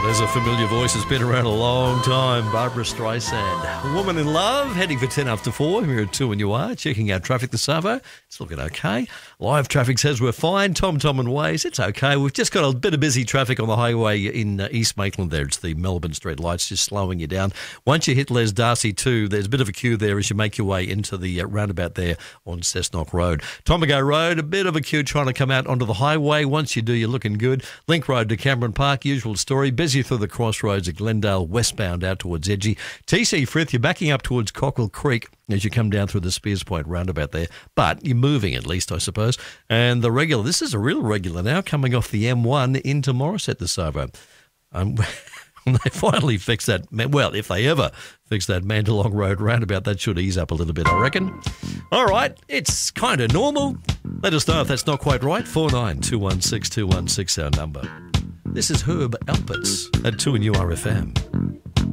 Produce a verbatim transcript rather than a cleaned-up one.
There's a familiar voice that's been around a long time, Barbara Streisand. A Woman in Love, heading for ten after four. Here at two and you are, checking out traffic this Savo. It's looking okay. Live traffic says we're fine. Tom, Tom and Waze, it's okay. We've just got a bit of busy traffic on the highway in uh, East Maitland there. It's the Melbourne Street lights just slowing you down. Once you hit Les Darcy two, there's a bit of a queue there as you make your way into the uh, roundabout there on Cessnock Road. Tomago Road, a bit of a queue trying to come out onto the highway. Once you do, you're looking good. Link Road to Cameron Park, usual story. Busy through the crossroads at Glendale, westbound out towards Edgy. T C Frith, you're backing up towards Cockrell Creek as you come down through the Spears Point roundabout there. But you're moving at least, I suppose. And the regular, this is a real regular now, coming off the M one into Morisset this Savo. Um, they finally fixed that, well, if they ever fix that Mandalong Road roundabout, that should ease up a little bit, I reckon. All right, it's kind of normal. Let us know if that's not quite right. four nine two one six two one six our number. This is Herb Alperts at two and U R F M.